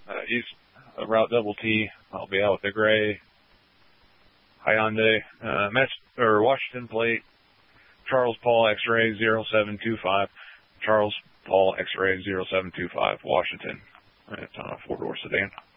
East Route Double T. I'll be out with the gray Hyundai. Washington plate, Charles Paul X-Ray 0725. Charles Paul X-Ray 0725, Washington. It's on a four-door sedan.